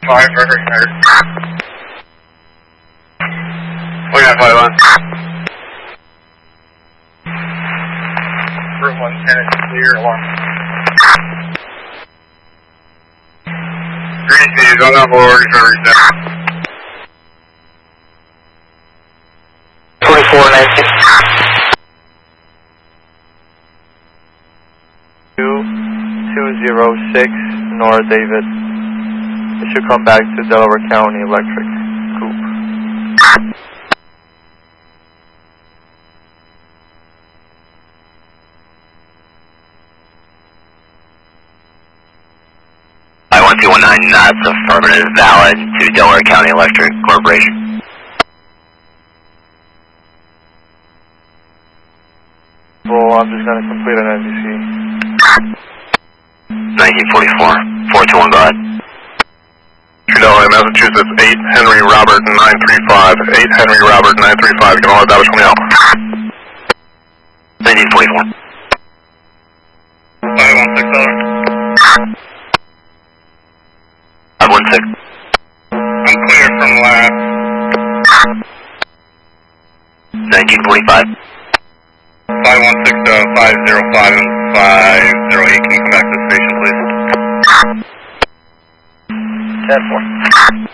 5, perfect. Looking at 5 on. Room 110 is clear, alarm. Green Seas, on board, Discovery 4419. 2206 North David. It should come back to Delaware County Electric. Coop. I-1219, that's affirmative, valid to Delaware County Electric Corporation. Well, I'm just going to complete an NBC. 1944, 421, go ahead. Delaware, Massachusetts, 8 Henry Robert 935, 8 Henry Robert 935, you can hold that, now. 1944. 516. 516. I'm clear from lab. 1945. 516, 505 and 508, can you come back to the station, please? 10-4.